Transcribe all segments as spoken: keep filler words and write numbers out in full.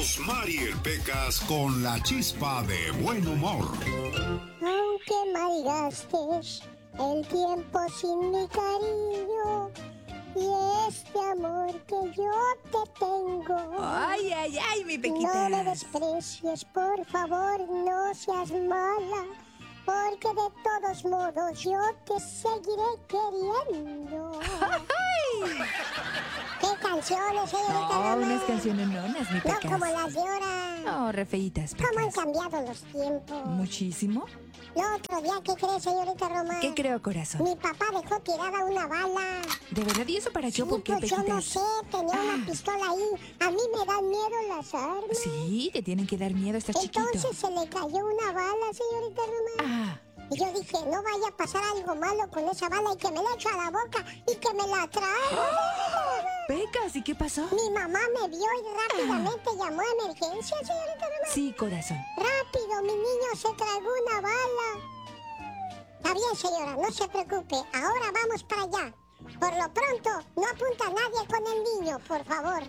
Rosmar y el Pecas con la chispa de buen humor. Aunque malgastes el tiempo sin mi cariño y este amor que yo te tengo. Ay, ay, ay, mi Pequita. No me desprecies, por favor, no seas mala. Porque de todos modos yo te seguiré queriendo. ¡Ay! ¿Qué canciones, señorita No, Roma? unas canciones nonas, mi No Pecas. como las de ahora. No, re feitas, ¿Cómo han Pecas. cambiado los tiempos? Muchísimo. El otro día, ¿qué crees, señorita Roma? ¿Qué creo, corazón? Mi papá dejó tirada una bala. ¿De verdad? ¿Y eso para qué? Sí, ¿Por qué, pues yo Pequita? no sé, tenía Ah. una pistola ahí. A mí me dan miedo las armas. Sí, te tienen que dar miedo, estás chiquito. Entonces se le cayó una bala, señorita Roma. Ah, Y yo dije, no vaya a pasar algo malo con esa bala y que me la echo a la boca y que me la traga. Pecas, ¿y qué pasó? Mi mamá me vio y rápidamente llamó a emergencia, señorita Roma. Sí, corazón. Rápido, mi niño se tragó una bala. Está bien, señora, no se preocupe. Ahora vamos para allá. Por lo pronto, no apunta a nadie con el niño, por favor.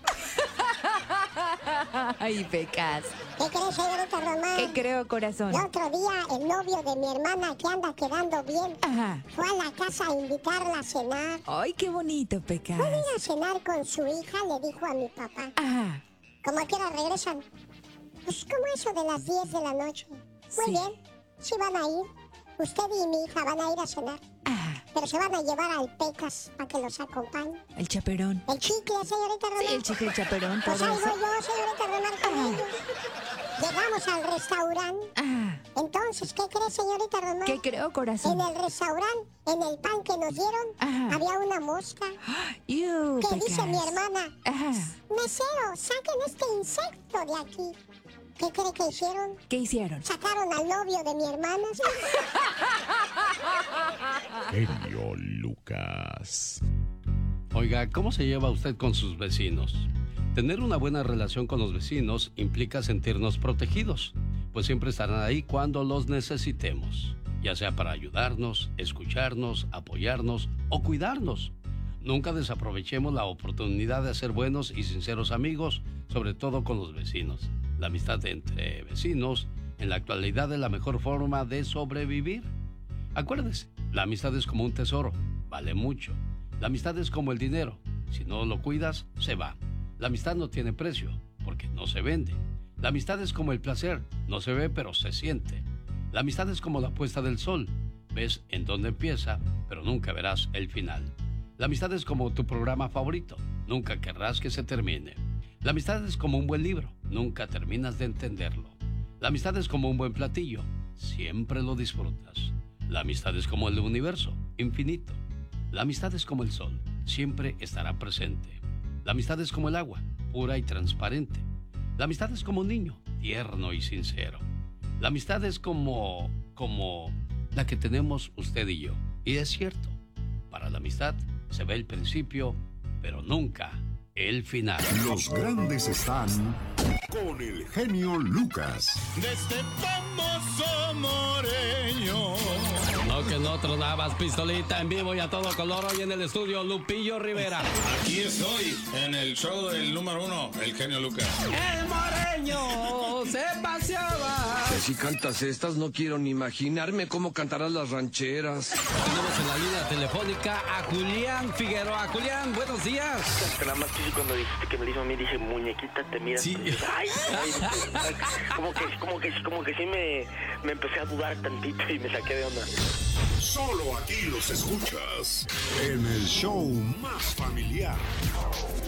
Ay, Pecas. ¿Qué crees, señorita Román? ¿Qué creo, corazón? El otro día, el novio de mi hermana, que anda quedando bien, Ajá. fue a la casa a invitarla a cenar. Ay, qué bonito, Pecas. ¿Puedo ir a cenar con su hija? Le dijo a mi papá. Ajá. ¿Cómo a qué hora regresan? Pues como eso de las diez de la noche. Muy Sí. bien, sí van a ir. Usted y mi hija van a ir a cenar. Ajá. Pero se van a llevar al Pecas para que los acompañe. El chaperón. El chicle, señorita Román. Sí, el chicle, el chaperón, Pues todo ahí eso. voy yo, señorita Román, con ellos. Llegamos al restaurante. Ajá. Entonces, ¿qué cree, señorita Román? ¿Qué creo, En corazón? el restaurante, en el pan que nos dieron, Ajá. había una mosca. Iu, ¿Qué Pecas. dice mi hermana? Ajá. Mesero, saquen este insecto de aquí. ¿Qué cree que hicieron? ¿Qué hicieron? Sacaron al novio de mi hermana. Genio Lucas. Oiga, ¿cómo se lleva usted con sus vecinos? Tener una buena relación con los vecinos implica sentirnos protegidos, pues siempre estarán ahí cuando los necesitemos, ya sea para ayudarnos, escucharnos, apoyarnos o cuidarnos. Nunca desaprovechemos la oportunidad de hacer buenos y sinceros amigos, sobre todo con los vecinos. La amistad entre vecinos en la actualidad es la mejor forma de sobrevivir. Acuérdese, la amistad es como un tesoro, vale mucho. La amistad es como el dinero, si no lo cuidas, se va. La amistad no tiene precio, porque no se vende. La amistad es como el placer, no se ve pero se siente. La amistad es como la puesta del sol, ves en dónde empieza, pero nunca verás el final. La amistad es como tu programa favorito, nunca querrás que se termine. La amistad es como un buen libro, nunca terminas de entenderlo. La amistad es como un buen platillo, siempre lo disfrutas. La amistad es como el universo, infinito. La amistad es como el sol, siempre estará presente. La amistad es como el agua, pura y transparente. La amistad es como un niño, tierno y sincero. La amistad es como, como la que tenemos usted y yo. Y es cierto, para la amistad se ve el principio, pero nunca el final. Los grandes están con el genio Lucas. De este famoso moreño. No que no tronabas, pistolita en vivo y a todo color hoy en el estudio Lupillo Rivera. Aquí estoy, en el show del número uno, el genio Lucas. El moreño se paseaba. Que si cantas estas, no quiero ni imaginarme cómo cantarás las rancheras. Tenemos en la línea telefónica a Julián Figueroa. Julián, buenos días. Nada más que sí, cuando dijiste que me dijo a mí, dije, muñequita, te miras. Sí. Ay, ay, ay, como que, como que, como que sí me, me empecé a dudar tantito y me saqué de onda. Solo aquí los escuchas en el show más familiar.